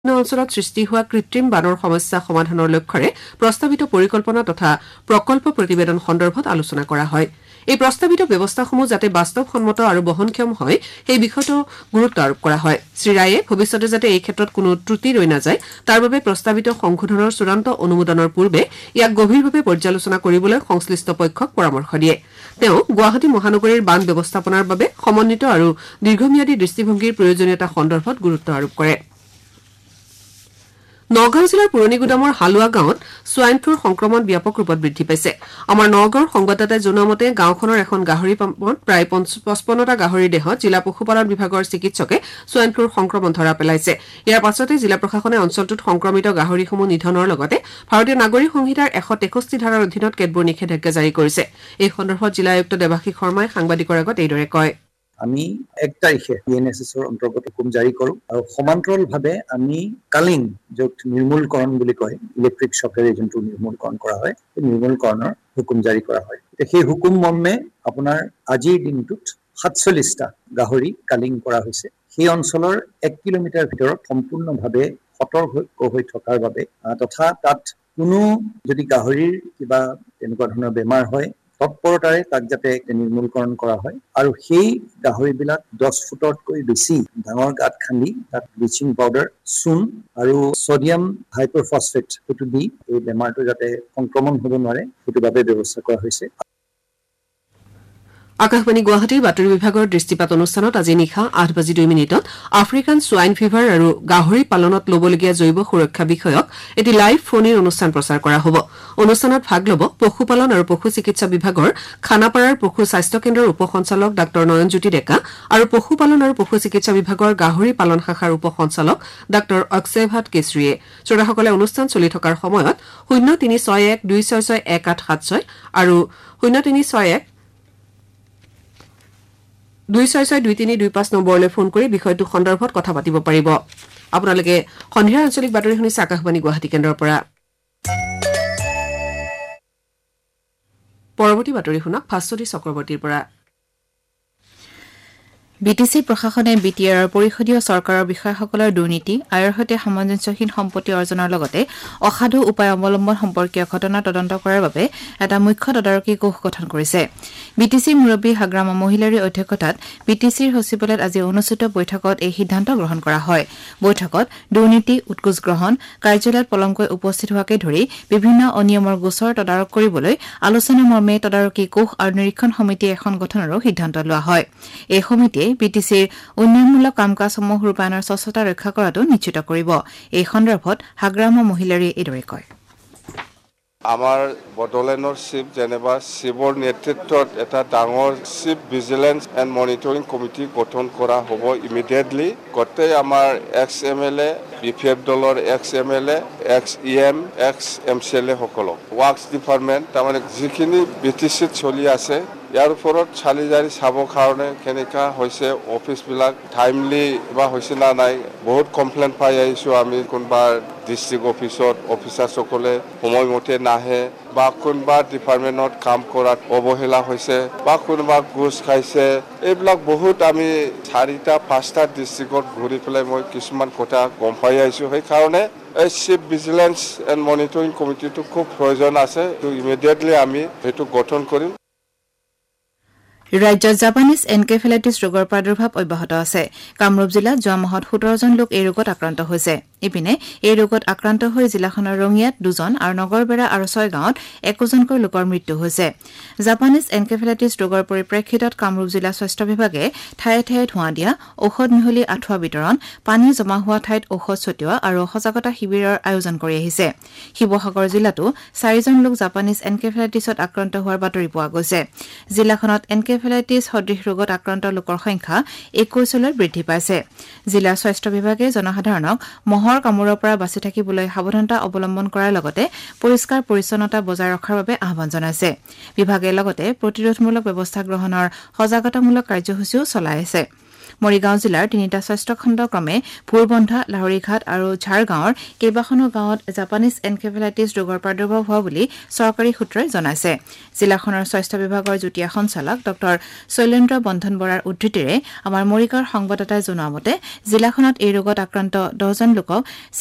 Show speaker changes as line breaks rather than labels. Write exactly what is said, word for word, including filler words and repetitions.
অঞ্চলত সৃষ্টি হোৱা কৃত্ৰিম বানৰ সমস্যা সমাধানৰ লক্ষ্যৰে প্ৰস্তাৱিত পৰিকল্পনা তথা প্ৰকল্প প্ৰতিবেদন সন্দৰ্ভত আলোচনা কৰা হয়। এই প্ৰস্তাৱিত ব্যৱস্থাসমূহ যাতে বাস্তৱসন্মত আৰু বহনক্ষম হয় সেই বিষয়টো গুৰুত্ব আৰোপ কৰা হয়। শ্ৰীৰায়ে ভৱিষ্যতে যাতে এই ক্ষেত্ৰত কোনো ত্ৰুটি ৰৈ নাযায় তাৰ বাবে প্ৰস্তাৱিত সংশোধনৰ চূড়ান্ত অনুমোদনৰ পূৰ্বে ইয়াক গভীৰভাৱে পৰ্যালোচনা কৰিবলৈ সংশ্লিষ্ট পক্ষক পৰামৰ্শ দিয়ে। তেওঁ গুৱাহাটী মহানগৰীৰ বান ব্যৱস্থাপনাৰ বাবে সমন্বিত আৰু দীৰ্ঘম্যাদী দৃষ্টিভংগীৰ প্ৰয়োজনীয়তা সন্দৰ্ভত গুৰুত্ব আৰোপ কৰে। নগাঁও জিলাৰ পুৰণি গুদামৰ হালুৱা গাঁৱত সোৱাইন ফ্লুৰ সংক্ৰমণ ব্যাপক ৰূপত বৃদ্ধি পাইছে। আমাৰ নগাঁৱৰ সংবাদদাতাই জনোৱা মতে গাঁওখনৰ এখন গাহৰি পামত প্ৰায় পঁচপন্নটা গাহৰিৰ দেহত জিলা পশুপালন বিভাগৰ চিকিৎসকে সোৱাইন ফ্লুৰ সংক্ৰমণ ধৰা পেলাইছে। ইয়াৰ পাছতে জিলা প্ৰশাসনে অঞ্চলটোত সংক্ৰমিত গাহৰিসমূহ নিধনৰ লগতে ভাৰতীয় নাগৰিক সংহিতাৰ এশ তেষষ্ঠি ধাৰাৰ অধীনত কেতবোৰ নিষেধাজ্ঞা জাৰি কৰিছে। এই সন্দৰ্ভত জিলা আয়ুক্ত দেৱাশীষ শৰ্মাই সাংবাদিকৰ আগত এইদৰে কয়।
আমি এক তাৰিখে ডি এন এছ এছৰ অন্তৰ্গত হুকুম জাৰি কৰোঁ আৰু সমান্তৰালভাৱে আমি কালিং য'ত নিৰ্মূলকৰণ বুলি কয় ইলেক্ট্ৰিক শ্বকেৰে যোনটো নিৰ্মূলকৰণ কৰা হয় সেই নিৰ্মূলকৰণৰ হুকুম জাৰি কৰা হয়। এতিয়া সেই হুকুম মৰ্মে আপোনাৰ আজিৰ দিনটোত সাতচল্লিছটা গাহৰি কালিং কৰা হৈছে। সেই অঞ্চলৰ এক কিলোমিটাৰ ভিতৰত সম্পূৰ্ণভাৱে সতৰ্ক হৈ থকাৰ বাবে তথা তাত কোনো যদি গাহৰিৰ কিবা তেনেকুৱা ধৰণৰ বেমাৰ হয় তৎপৰতাৰে তাক যাতে নিৰ্মূলকৰণ কৰা হয় আৰু সেই গাহৰিবিলাক দহ ফুটতকৈ বেছি ডাঙৰ গাঁত খান্দি তাত ব্লিচিং পাউডাৰ, চূণ আৰু ছডিয়াম হাইপৰফছফেট সেইটো দি এই বেমাৰটো যাতে সংক্ৰমণ হ'ব নোৱাৰে সেইটোৰ বাবে ব্যৱস্থা কৰা হৈছে।
আকাশবাণী গুৱাহাটীৰ বাতৰি বিভাগৰ দৃষ্টিপাত অনুষ্ঠানত আজি নিশা আঠ বাজি দুই মিনিটত আফ্ৰিকান সোৱাইন ফিভাৰ আৰু গাহৰি পালনত ল'বলগীয়া জৈৱ সুৰক্ষা বিষয়ক এটি লাইভ ফোন ইন অনুষ্ঠান প্ৰচাৰ কৰা হ'ব। অনুষ্ঠানত ভাগ ল'ব পশুপালন আৰু পশু চিকিৎসা বিভাগৰ খানাপাৰাৰ পশু স্বাস্থ্য কেন্দ্ৰৰ উপ সঞ্চালক ডাঃ নয়নজ্যোতি ডেকা আৰু পশুপালন আৰু পশু চিকিৎসা বিভাগৰ গাহৰি পালন শাখাৰ উপ সঞ্চালক ডাঃ অক্ষয় ভাট কেশৰীয়ে। শ্ৰোতাসকলে অনুষ্ঠান চলি থকাৰ সময়ত শূন্য তিনি ছয় এক দুই ছয় ছয় এক আঠ সাত ছয় আৰু শূন্য তিনি ছয় এক দুই ছয় ছয় দুই তিনি দুই পাঁচ নম্বৰলৈ ফোন কৰি বিষয়টো সন্দৰ্ভত কথা পাতিব পাৰিব। আপোনালোকে সন্ধিয়াৰ আঞ্চলিক বাতৰি শুনিছে আকাশবাণী গুৱাহাটী কেন্দ্ৰৰ পৰা। পৰৱৰ্তী বাতৰি শুনক ভাস্বতী চক্ৰৱৰ্তীৰ পৰা।
বি টি চি প্ৰশাসনে বি টি আৰৰ পৰিষদীয় চৰকাৰৰ বিষয়াসকলৰ দুৰ্নীতি, আয়ৰ সৈতে সামঞ্জস্যহীন সম্পত্তি অৰ্জনৰ লগতে অসাধু উপায় অৱলম্বন সম্পৰ্কীয় ঘটনা তদন্ত কৰাৰ বাবে এটা মুখ্য তদাৰকী কোষ গঠন কৰিছে। বি টি চিৰ মুৰব্বী হাগ্ৰামা মহিলাৰীৰ অধ্যক্ষতাত বি টি চিৰ সচিবালয়ত আজি অনুষ্ঠিত বৈঠকত এই সিদ্ধান্ত গ্ৰহণ কৰা হয়। বৈঠকত দুৰ্নীতি, উৎকোচ গ্ৰহণ, কাৰ্যালয়ত পলমকৈ উপস্থিত হোৱাকে ধৰি বিভিন্ন অনিয়মৰ গোচৰ তদাৰক কৰিবলৈ আলোচনা মৰ্মে তদাৰকী কোষ আৰু নিৰীক্ষণ সমিতি এখন গঠনৰো সিদ্ধান্ত লোৱা হয়। এই সমিতিয়ে বি টি চিৰ উন্নয়নমূলক কাম কাজসমূহ ৰূপায়ণৰ স্বচ্ছতা ৰক্ষা কৰাটো নিশ্চিত কৰিব। এই সন্দৰ্ভত হাগ্ৰামা মহিলাৰীয়ে এইদৰে কয়।
আমাৰ বডোলেণ্ডৰ চিফ যেনিবা চিফৰ নেতৃত্বত এটা ডাঙৰ chief vigilance and monitoring committee গঠন কৰা হ'ব ইমিডিয়েটলি। গোটেই আমাৰ এক্স এম এল এ, বি পি এফ দলৰ এক্স এম এল এ, x E M, x M C L এ সকলক ৱাৰ্কছ ডিপাৰ্টমেণ্ট তাৰমানে যিখিনি বি টি চিত চলি আছে ইয়াৰ ওপৰত চালি জাৰি চাবৰ কাৰণে কেনেকুৱা হৈছে অফিচবিলাক টাইমলি বা হৈছে না নাই। বহুত কমপ্লেইন পাই আহিছোঁ আমি, কোনোবা ডিষ্ট্ৰিক্ট অফিচত অফিচাৰসকলে সময়মতে নাহে বা কোনোবা ডিপাৰ্টমেণ্টত কাম কৰাত অৱহেলা হৈছে বা কোনোবা ঘোচ খাইছে। এইবিলাক বহুত আমি চাৰিটা পাঁচটা ডিষ্ট্ৰিক্টত ঘূৰি পেলাই মই কিছুমান কথা গম পাই আহিছোঁ। সেইকাৰণে এই চিফ ভিজিলেন্স এণ্ড মনিটৰিং কমিটিটো খুব প্ৰয়োজন আছে। ইমিডিয়েটলি আমি সেইটো গঠন কৰিম।
ৰাজ্যত জাপানীজ এনকেফেলাইটিছ ৰোগৰ প্ৰাদুৰ্ভাৱ অব্যাহত আছে। কামৰূপ জিলাত যোৱা মাহত সোতৰজন লোক এই ৰোগত আক্ৰান্ত হৈছে। ইপিনে এই ৰোগত আক্ৰান্ত হৈ জিলাখনৰ ৰঙিয়াত দুজন আৰু নগৰবেৰা আৰু ছয়গাঁৱত একোজনকৈ লোকৰ মৃত্যু হৈছে। জাপানীজ এনকেফেলাইটিছ ৰোগৰ পৰিপ্ৰেক্ষিতত কামৰূপ জিলা স্বাস্থ্য বিভাগে ঠায়ে ঠায়ে ধোঁৱা দিয়া, ঔষধ মিহলি আঁঠুৱা বিতৰণ, পানী জমা হোৱা ঠাইত ঔষধ ছটিওৱা আৰু সজাগতা শিবিৰৰ আয়োজন কৰি আহিছে। শিৱসাগৰ জিলাতো চাৰিজন লোক জাপানীজ এনকেফেলাইটিছত আক্ৰান্ত হোৱাৰ বাতৰি পোৱা গৈছে। জিলাখনত এনকেফেলাইটিছ সদৃশ ৰোগত আক্ৰান্ত লোকৰ সংখ্যা একৈশলৈ বৃদ্ধি পাইছে। জিলাৰ স্বাস্থ্য বিভাগে জনসাধাৰণক মহৰ কামোৰৰ পৰা বাচি থাকিবলৈ সাৱধানতা অৱলম্বন কৰাৰ লগতে পৰিষ্কাৰ পৰিচ্ছন্নতা বজাই ৰখাৰ বাবে আহ্বান জনাইছে। বিভাগে লগতে প্ৰতিৰোধমূলক ব্যৱস্থা গ্ৰহণৰ সজাগতামূলক কাৰ্যসূচীও চলাই আছে। মৰিগাঁও জিলাৰ তিনিটা স্বাস্থ্যখণ্ড ক্ৰমে ভোৰবন্ধা লাহৰীঘাট আৰু ঝাৰগাঁৱৰ কেইবাখনো গাঁৱত জাপানীজ এনকেফেলাইটিছ ৰোগৰ প্ৰাদুৰ্ভাৱ হোৱা বুলি চৰকাৰী সূত্ৰই জনাইছে জিলাখনৰ স্বাস্থ্য বিভাগৰ যুটীয়া সঞ্চালক ডক্টৰ শৈলেন্দ্ৰ বন্ধন বৰাৰ উদ্ধৃতিৰে আমাৰ মৰিগাঁৱৰ সংবাদদাতাই জনোৱা মতে জিলাখনত এই ৰোগত আক্ৰান্ত দহজন লোকক